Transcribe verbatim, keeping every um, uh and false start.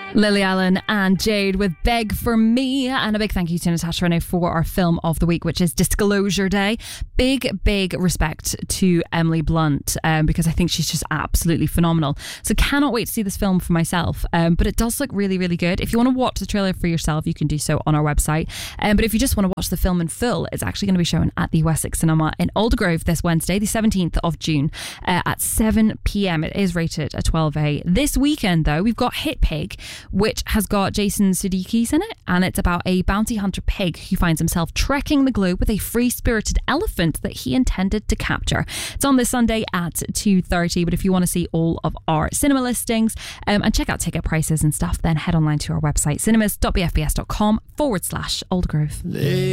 Lily Allen and Jade with Beg For Me. And a big thank you to Natasha Renaud for our film of the week, which is Disclosure Day. Big, big respect to Emily Blunt um, because I think she's just absolutely phenomenal. So cannot wait to see this film for myself. Um, but it does look really, really good. If you want to watch the trailer for yourself, you can do so on our website. Um, but if you just want to watch the film in full, it's actually going to be shown at the Wessex Cinema in Aldergrove this Wednesday, the seventeenth of June uh, at seven p.m. It is rated a twelve A. This weekend, though, we've got Hit Pig, which has got Jason Sudeikis in it, and it's about a bounty hunter pig who finds himself trekking the globe with a free-spirited elephant that he intended to capture. It's on this Sunday at two thirty, but if you want to see all of our cinema listings um, and check out ticket prices and stuff, then head online to our website, cinemas.bfbs.com forward slash Aldergrove.